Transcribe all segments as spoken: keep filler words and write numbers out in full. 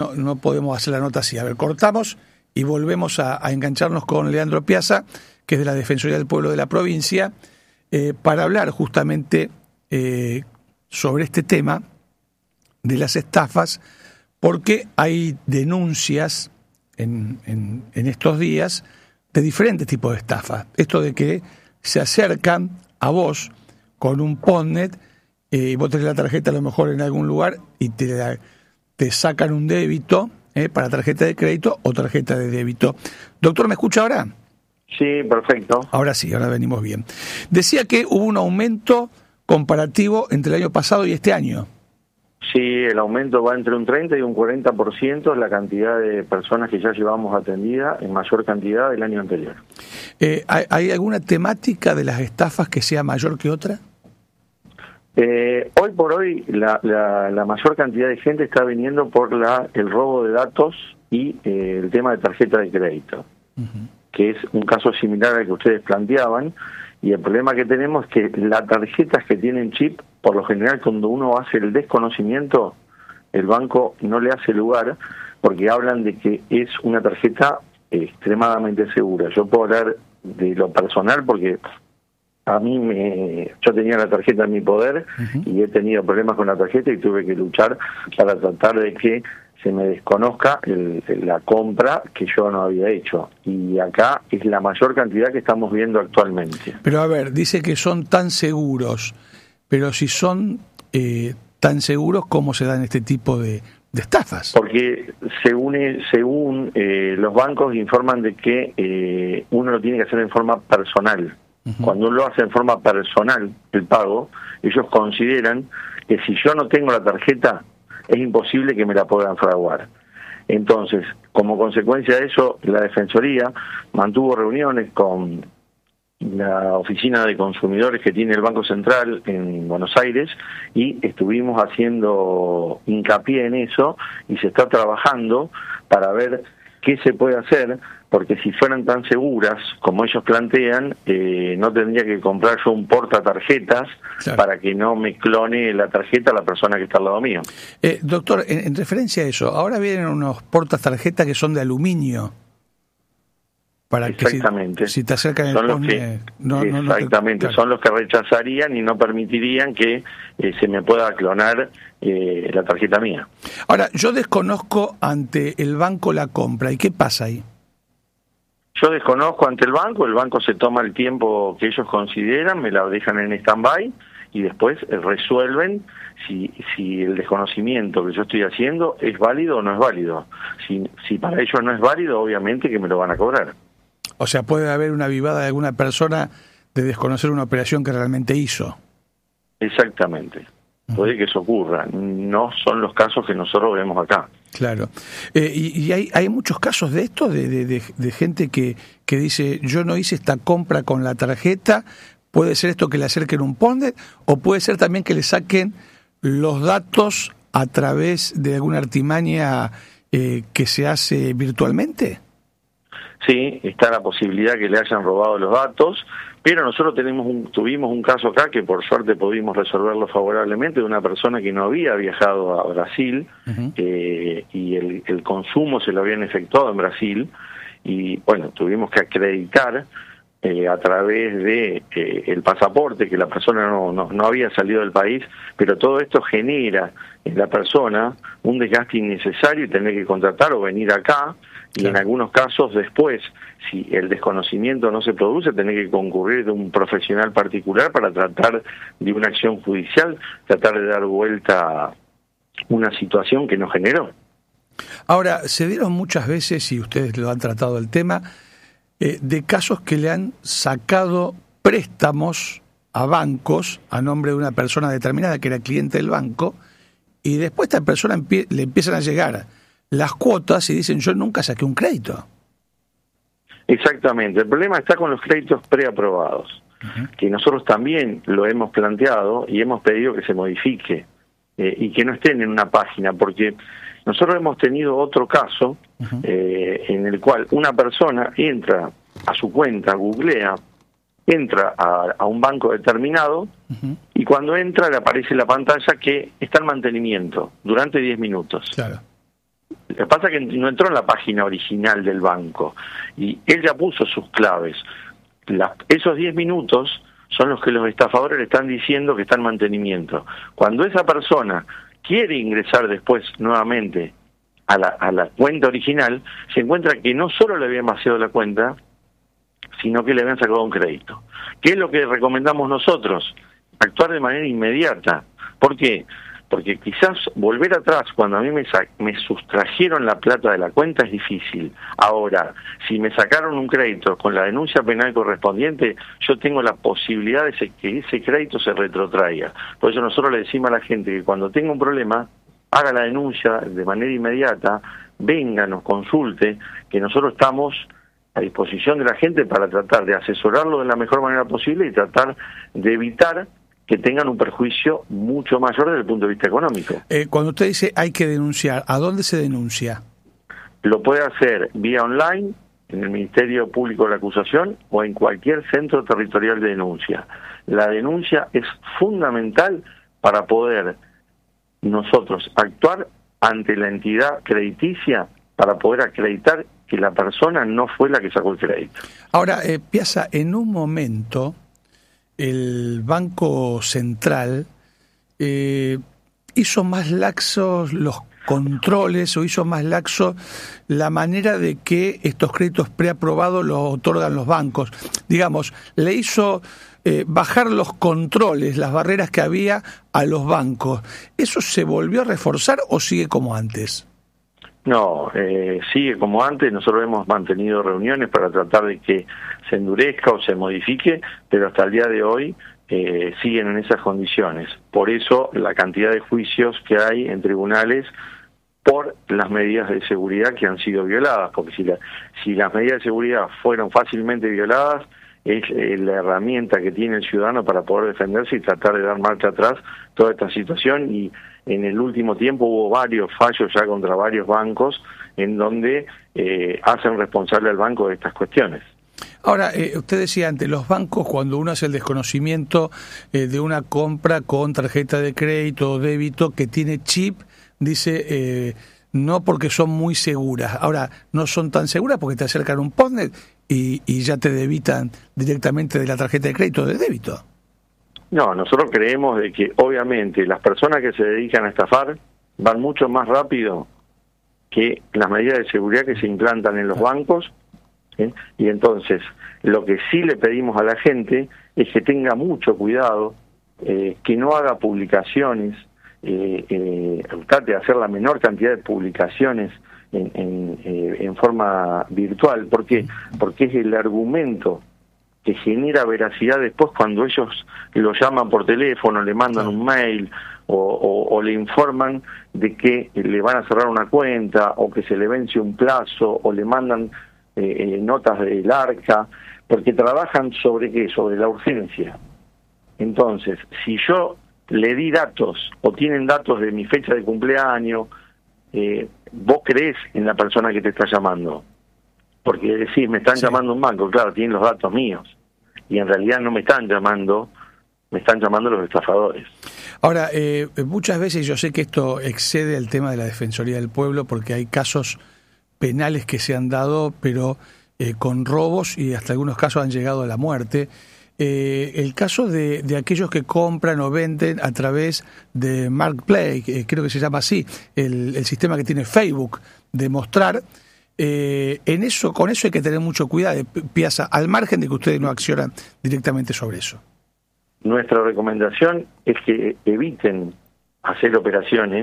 no, no podemos hacer la nota así. A ver, cortamos y volvemos a, a engancharnos con Leandro Piazza, que es de la Defensoría del Pueblo de la provincia, eh, para hablar justamente eh, sobre este tema de las estafas, porque hay denuncias en, en, en estos días de diferentes tipos de estafas. Esto de que se acercan a vos con un postnet eh, y vos tenés la tarjeta a lo mejor en algún lugar y te, la, te sacan un débito eh, para tarjeta de crédito o tarjeta de débito. Doctor, ¿me escucha ahora? Sí, perfecto. Ahora sí, ahora venimos bien. Decía que hubo un aumento comparativo entre el año pasado y este año. Sí, el aumento va entre un treinta y un cuarenta por ciento la cantidad de personas que ya llevamos atendida en mayor cantidad del año anterior. Eh, ¿hay, ¿Hay alguna temática de las estafas que sea mayor que otra? Eh, hoy por hoy la, la, la mayor cantidad de gente está viniendo por la, el robo de datos y eh, el tema de tarjeta de crédito, uh-huh. que es un caso similar al que ustedes planteaban. Y el problema que tenemos es que las tarjetas que tienen chip, por lo general cuando uno hace el desconocimiento, el banco no le hace lugar porque hablan de que es una tarjeta extremadamente segura. Yo puedo hablar de lo personal porque a mí me, yo tenía la tarjeta en mi poder uh-huh. y he tenido problemas con la tarjeta y tuve que luchar para tratar de que se me desconozca el, la compra que yo no había hecho. Y acá es la mayor cantidad que estamos viendo actualmente. Pero a ver, dice que son tan seguros, pero si son eh, tan seguros, ¿cómo se dan este tipo de, de estafas? Porque según según eh, los bancos informan de que eh, uno lo tiene que hacer en forma personal. Uh-huh. Cuando uno lo hace en forma personal, el pago, ellos consideran que si yo no tengo la tarjeta, es imposible que me la puedan fraguar. Entonces, como consecuencia de eso, la Defensoría mantuvo reuniones con la Oficina de Consumidores que tiene el Banco Central en Buenos Aires y estuvimos haciendo hincapié en eso y se está trabajando para ver qué se puede hacer, porque si fueran tan seguras como ellos plantean, eh, no tendría que comprar yo un portatarjetas claro. para que no me clone la tarjeta a la persona que está al lado mío. Eh, doctor, en, en referencia a eso, ahora vienen unos portatarjetas que son de aluminio. Para exactamente. Que si, si te acercan el son los pone, que, no, no, exactamente, no te, claro. son los que rechazarían y no permitirían que eh, se me pueda clonar eh, la tarjeta mía. Ahora, yo desconozco ante el banco la compra, ¿y qué pasa ahí? Yo desconozco ante el banco, el banco se toma el tiempo que ellos consideran, me la dejan en stand-by y después resuelven si, si el desconocimiento que yo estoy haciendo es válido o no es válido. Si, si para ellos no es válido, obviamente que me lo van a cobrar. O sea, puede haber una avivada de alguna persona de desconocer una operación que realmente hizo. Exactamente. Puede que eso ocurra. No son los casos que nosotros vemos acá. Claro. Eh, y y hay, hay muchos casos de esto, de, de, de, de gente que, que dice, yo no hice esta compra con la tarjeta, puede ser esto que le acerquen un postnet, o puede ser también que le saquen los datos a través de alguna artimaña eh, que se hace virtualmente. Sí, está la posibilidad que le hayan robado los datos, pero nosotros tenemos un, tuvimos un caso acá que por suerte pudimos resolverlo favorablemente de una persona que no había viajado a Brasil uh-huh. eh, y el, el consumo se lo habían efectuado en Brasil y bueno, tuvimos que acreditar eh, a través de eh, el pasaporte que la persona no, no, no había salido del país, pero todo esto genera en la persona un desgaste innecesario y tener que contratar o venir acá. Y claro. en algunos casos después, si el desconocimiento no se produce, tener que concurrir de un profesional particular para tratar de una acción judicial, tratar de dar vuelta a una situación que nos generó. Ahora, se dieron muchas veces, y ustedes lo han tratado el tema, eh, de casos que le han sacado préstamos a bancos a nombre de una persona determinada que era cliente del banco, y después a esta persona empie- le empiezan a llegar las cuotas y dicen, yo nunca saqué un crédito. Exactamente, el problema está con los créditos preaprobados, uh-huh. que nosotros también lo hemos planteado y hemos pedido que se modifique eh, y que no estén en una página, porque nosotros hemos tenido otro caso uh-huh. eh, en el cual una persona entra a su cuenta, googlea, entra a, a un banco determinado uh-huh. y cuando entra le aparece la pantalla que está en mantenimiento durante diez minutos. Claro. Lo que pasa es que no entró en la página original del banco y él ya puso sus claves. La, esos diez minutos son los que los estafadores le están diciendo que está en mantenimiento. Cuando esa persona quiere ingresar después nuevamente a la, a la cuenta original, se encuentra que no solo le habían vaciado la cuenta, sino que le habían sacado un crédito. ¿Qué es lo que recomendamos nosotros? Actuar de manera inmediata. ¿Por qué? Porque quizás volver atrás cuando a mí me, me sustrajeron la plata de la cuenta es difícil. Ahora, si me sacaron un crédito con la denuncia penal correspondiente, yo tengo la posibilidad de ese, que ese crédito se retrotraiga. Por eso nosotros le decimos a la gente que cuando tenga un problema, haga la denuncia de manera inmediata, venga, nos consulte, que nosotros estamos a disposición de la gente para tratar de asesorarlo de la mejor manera posible y tratar de evitar que tengan un perjuicio mucho mayor desde el punto de vista económico. Eh, cuando usted dice hay que denunciar, ¿a dónde se denuncia? Lo puede hacer vía online, en el Ministerio Público de la Acusación o en cualquier centro territorial de denuncia. La denuncia es fundamental para poder nosotros actuar ante la entidad crediticia para poder acreditar que la persona no fue la que sacó el crédito. Ahora, eh, Piazza, en un momento el Banco Central eh, hizo más laxos los controles o hizo más laxo la manera de que estos créditos preaprobados los otorgan los bancos. Digamos, le hizo eh, bajar los controles, las barreras que había a los bancos. ¿Eso se volvió a reforzar o sigue como antes? No, eh, sigue como antes. Nosotros hemos mantenido reuniones para tratar de que se endurezca o se modifique, pero hasta el día de hoy eh, siguen en esas condiciones. Por eso la cantidad de juicios que hay en tribunales por las medidas de seguridad que han sido violadas, porque si, la, si las medidas de seguridad fueron fácilmente violadas, es eh, la herramienta que tiene el ciudadano para poder defenderse y tratar de dar marcha atrás toda esta situación. Y en el último tiempo hubo varios fallos ya contra varios bancos en donde eh, hacen responsable al banco de estas cuestiones. Ahora, eh, usted decía antes, los bancos cuando uno hace el desconocimiento eh, de una compra con tarjeta de crédito o débito que tiene chip, dice eh, no porque son muy seguras. Ahora, no son tan seguras porque te acercan un postnet y, y ya te debitan directamente de la tarjeta de crédito o de débito. No, nosotros creemos de que obviamente las personas que se dedican a estafar van mucho más rápido que las medidas de seguridad que se implantan en los bancos, ¿eh? Y entonces lo que sí le pedimos a la gente es que tenga mucho cuidado, eh, que no haga publicaciones, eh, eh, trate de hacer la menor cantidad de publicaciones en, en, eh, en forma virtual. ¿Por qué? Porque es el argumento que genera veracidad después cuando ellos lo llaman por teléfono, le mandan un mail o, o, o le informan de que le van a cerrar una cuenta o que se le vence un plazo o le mandan eh, notas del ARCA, porque trabajan sobre qué, sobre la urgencia. Entonces, si yo le di datos o tienen datos de mi fecha de cumpleaños, eh, vos creés en la persona que te está llamando. Porque decís, me están sí. llamando un banco, claro, tienen los datos míos. Y en realidad no me están llamando, me están llamando los estafadores. Ahora, eh, muchas veces yo sé que esto excede el tema de la Defensoría del Pueblo, porque hay casos penales que se han dado, pero eh, con robos y hasta algunos casos han llegado a la muerte. Eh, el caso de, de aquellos que compran o venden a través de Marketplace, eh, creo que se llama así, el, el sistema que tiene Facebook, de mostrar... Eh, en eso, con eso hay que tener mucho cuidado, Piazza, al margen de que ustedes no accionan directamente sobre eso. Nuestra recomendación es que eviten hacer operaciones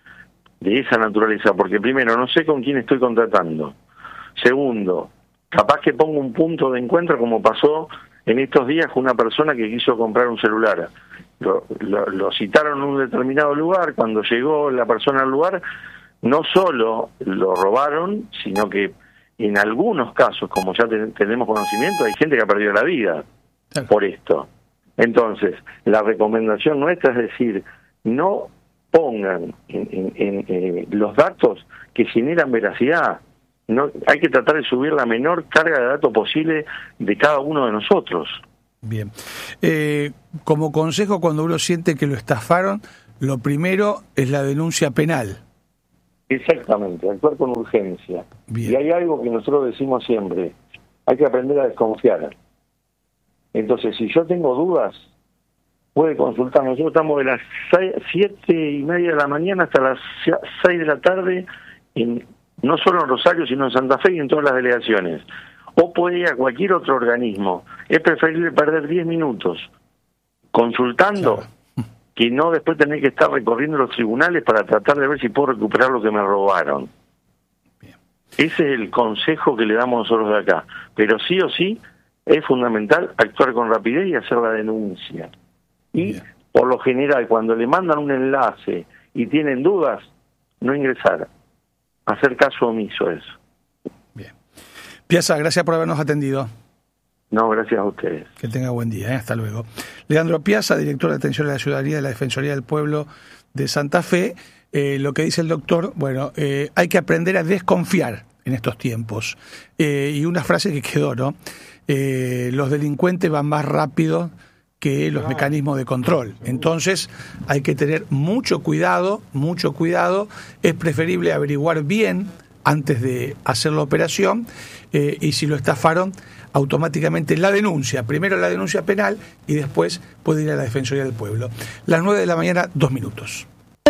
de esa naturaleza, porque primero, no sé con quién estoy contratando. Segundo, capaz que pongo un punto de encuentro como pasó en estos días con una persona que quiso comprar un celular. Lo, lo, lo citaron en un determinado lugar, cuando llegó la persona al lugar, no solo lo robaron, sino que en algunos casos, como ya te, tenemos conocimiento, hay gente que ha perdido la vida por esto. Entonces, la recomendación nuestra es decir, no pongan en, en, en, en los datos que generan veracidad. No, hay que tratar de subir la menor carga de datos posible de cada uno de nosotros. Bien. Eh, como consejo, cuando uno siente que lo estafaron, lo primero es la denuncia penal. Exactamente, actuar con urgencia. Bien. Y hay algo que nosotros decimos siempre, hay que aprender a desconfiar. Entonces, si yo tengo dudas, puede consultar. Nosotros estamos de las seis, siete y media de la mañana hasta las seis de la tarde, en, no solo en Rosario, sino en Santa Fe y en todas las delegaciones. O puede ir a cualquier otro organismo. Es preferible perder diez minutos consultando, claro, que no después tener que estar recorriendo los tribunales para tratar de ver si puedo recuperar lo que me robaron. Bien. Ese es el consejo que le damos nosotros de acá. Pero sí o sí es fundamental actuar con rapidez y hacer la denuncia. Y Bien. por lo general, cuando le mandan un enlace y tienen dudas, no ingresar. Hacer caso omiso a eso. Bien. Piazza, gracias por habernos atendido. No, gracias a ustedes. Que tenga buen día, ¿eh? Hasta luego. Leandro Piazza, director de Atención a la Ciudadanía de la Defensoría del Pueblo de Santa Fe. Eh, lo que dice el doctor, bueno, eh, hay que aprender a desconfiar en estos tiempos. Eh, y una frase que quedó, ¿no? Eh, los delincuentes van más rápido que los mecanismos de control. Entonces hay que tener mucho cuidado, mucho cuidado. Es preferible averiguar bien antes de hacer la operación, eh, y si lo estafaron, automáticamente la denuncia, primero la denuncia penal y después puede ir a la Defensoría del Pueblo. Las nueve de la mañana, dos minutos.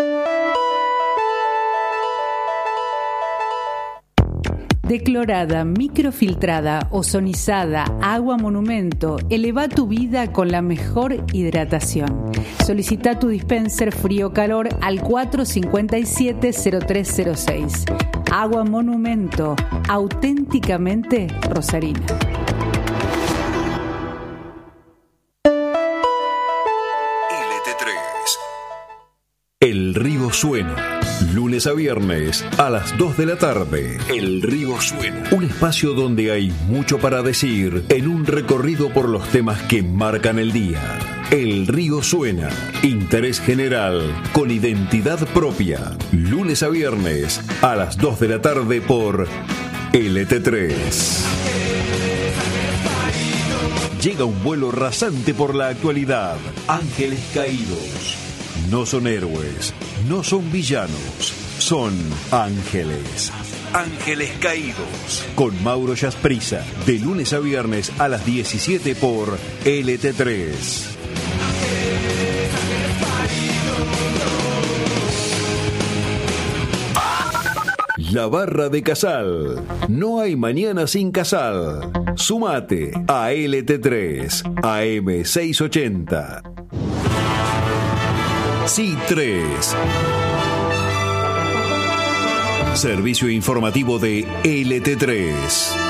Declorada, microfiltrada, ozonizada, agua monumento, eleva tu vida con la mejor hidratación. Solicita tu dispenser frío-calor al cuatro cinco siete cero tres cero seis. Agua monumento, auténticamente rosarina. L T tres. El río suena. Lunes a viernes a las dos de la tarde. El río suena. Un espacio donde hay mucho para decir en un recorrido por los temas que marcan el día. El río suena. Interés general con identidad propia. Lunes a viernes a las dos de la tarde por L T tres. Llega un vuelo rasante por la actualidad. Ángeles caídos. No son héroes, no son villanos, son ángeles. Ángeles caídos. Con Mauro Yasprisa, de lunes a viernes a las diecisiete por L T tres. La Barra de Casal. No hay mañana sin Casal. Sumate a L T tres, A M seiscientos ochenta. C I tres. Servicio informativo de L T tres.